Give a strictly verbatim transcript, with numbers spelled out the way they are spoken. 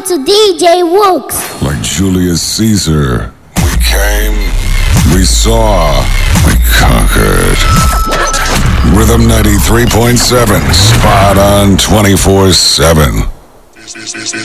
to D J Wooks. Like Julius Caesar, we came, we saw, we conquered. Rhythm ninety-three point seven, spot on twenty-four seven. This, this, this,